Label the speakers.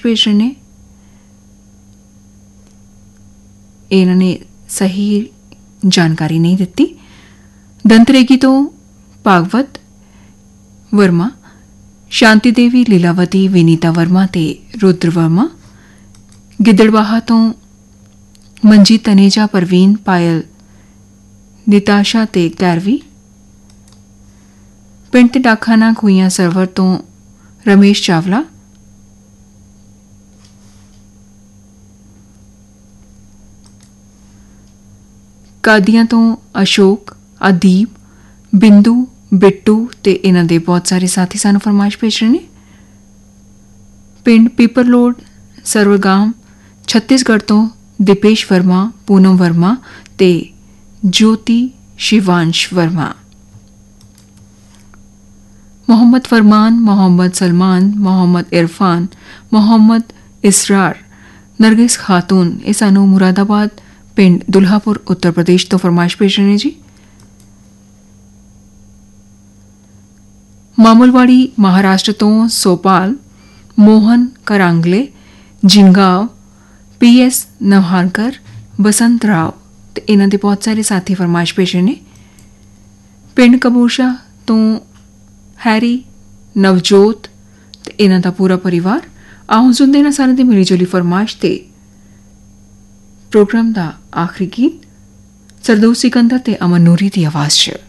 Speaker 1: ਭੇਜ ਰਹੇ ਨੇ। ਇਹਨਾਂ ਨੇ ਸਹੀ ਜਾਣਕਾਰੀ ਨਹੀਂ ਦਿੱਤੀ। ਦੰਤਰੇਗੀ ਤੋਂ ਭਾਗਵਤ ਵਰਮਾ, ਸ਼ਾਂਤੀ ਦੇਵੀ, ਲੀਲਾਵਤੀ, ਵਿਨੀਤਾ ਵਰਮਾ ਤੇ ਰੁਦਰ ਵਰਮਾ। ਗਿੱਦੜਬਾਹਾ ਤੋਂ ਮਨਜੀਤ ਤਨੇਜਾ, ਪਰਵੀਨ, ਪਾਇਲ, ਨਿਤਾਸ਼ਾ ਤੇ ਕੈਰਵੀ। ਪਿੰਡ ਤੇ ਡਾਕਖਾਨਾ ਖੂਈਆਂ ਸਰਵਰ ਤੋਂ ਰਮੇਸ਼ ਚਾਵਲਾ। ਕਾਦੀਆਂ ਤੋਂ ਅਸ਼ੋਕ, ਅਦੀਪ, ਬਿੰਦੂ, ਬਿੱਟੂ ਤੇ ਇਹਨਾਂ ਦੇ ਬਹੁਤ ਸਾਰੇ ਸਾਥੀ ਸਾਨੂੰ ਫਰਮਾਇਸ਼ ਭੇਜ ਰਹੇ ਨੇ। ਪਿੰਡ ਪੀਪਰਲੋਡ, ਸਰਵਗਾਮ, ਛੱਤੀਸਗੜ੍ਹ ਤੋਂ ਦੀਪੇਸ਼ ਵਰਮਾ, ਪੂਨਮ ਵਰਮਾ ਤੇ ਜੋਤੀ शिवांश वर्मा। मोहम्मद फरमान, मोहम्मद सलमान, मोहम्मद इरफान, मोहम्मद इसरार, नरगिस खातून ये सानू मुरादाबाद पिंड दुल्हापुर उत्तर प्रदेश तो फरमाइश पेश रहे जी। मामूलवाड़ी महाराष्ट्र तो सोपाल, मोहन करांगले, जिंगाव, PS नवहारकर, बसंत राव ਤੇ ਇਹਨਾਂ ਦੇ ਬਹੁਤ ਸਾਰੇ ਸਾਥੀ ਫਰਮਾਇਸ਼ ਪੇਸ਼ ਨੇ। ਪਿੰਡ ਕਬੂਸ਼ਾ ਤੋਂ ਹੈਰੀ, ਨਵਜੋਤ ਤੇ ਇਹਨਾਂ ਦਾ ਪੂਰਾ ਪਰਿਵਾਰ। ਆਓ ਸੁਣਦੇ ਹਾਂ ਸਾਰਿਆਂ ਦੀ ਮਿਲੀ ਜੁਲੀ ਫਰਮਾਇਸ਼ ਤੇ ਪ੍ਰੋਗਰਾਮ ਦਾ ਆਖਰੀ ਗੀਤ ਸਰਦੂਲ ਸਿਕੰਦਰ ਤੇ ਅਮਨ ਨੂਰੀ ਦੀ ਆਵਾਜ਼ 'ਚ।